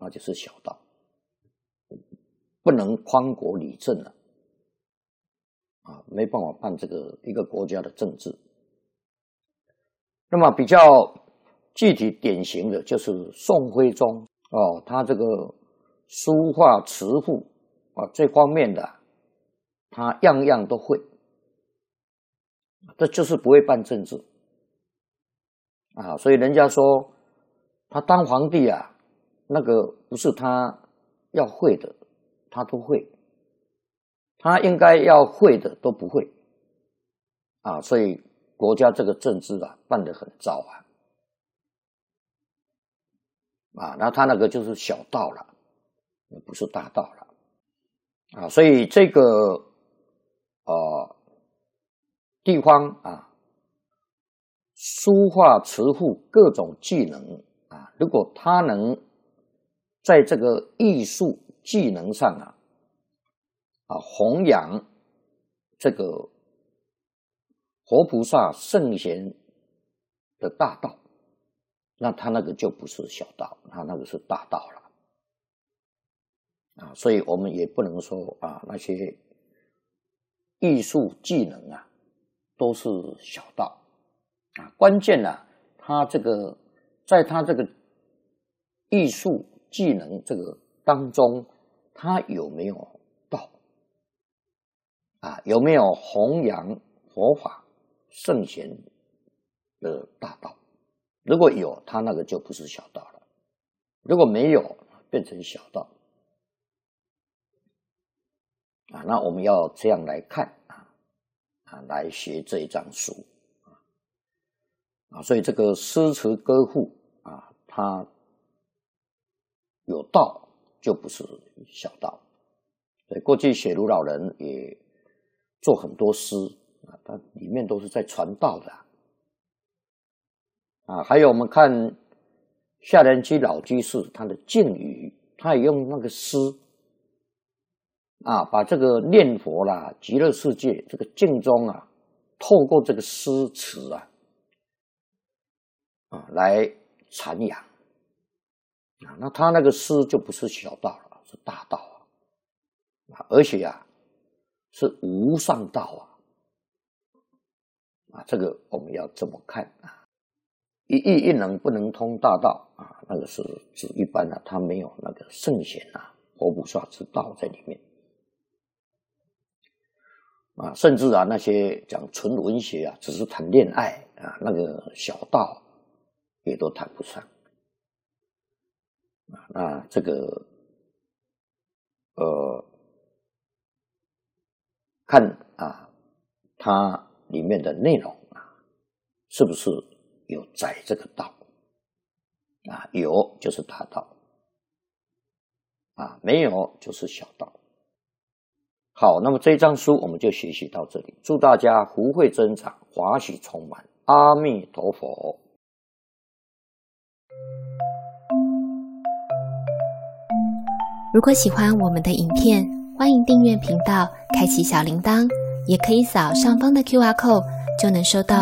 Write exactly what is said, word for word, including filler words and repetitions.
那就是小道，不能匡国理政了啊，没办法办这个一个国家的政治。那么比较具体典型的就是宋徽宗哦，他这个书画词赋啊这方面的，他样样都会，这就是不会办政治啊。所以人家说他当皇帝啊，那个不是他要会的，他都会，他应该要会的都不会啊。所以国家这个政治啊办得很糟啊。啊，那他那个就是小道了，不是大道了，啊，所以这个呃地方啊，书画词赋各种技能啊，如果他能在这个艺术技能上啊啊弘扬这个活菩萨圣贤的大道，那他那个就不是小道，他那个是大道了啊！所以我们也不能说啊，那些艺术技能啊都是小道啊。关键呢、啊，他这个在他这个艺术技能这个当中，他有没有道啊？有没有弘扬佛法圣贤的大道？如果有，他那个就不是小道了；如果没有，变成小道啊。那我们要这样来看啊啊，来学这一章书啊啊。所以这个诗词歌赋啊，它有道就不是小道。所以过去写卢老人也做很多诗啊，它里面都是在传道的。啊，还有我们看下人居老居士他的敬语，他也用那个诗啊，把这个念佛啦、极乐世界这个敬宗啊，透过这个诗词啊啊来阐扬啊，那他那个诗就不是小道了，是大道啊，而且啊是无上道啊啊，这个我们要这么看啊。一意一能不能通大道啊，那个是指一般啊，他没有那个圣贤啊、佛菩萨之道在里面啊，甚至啊那些讲纯文学啊，只是谈恋爱啊，那个小道也都谈不上啊。那这个呃，看啊，它里面的内容啊，是不是有载这个道啊？有就是大道啊，没有就是小道。好，那么这一章书我们就学习到这里，祝大家福慧增长，华喜充满，阿弥陀佛。 如果喜欢我们的影片，欢迎订阅频道，开启小铃铛，也可以扫上方的 Q R code 就能收到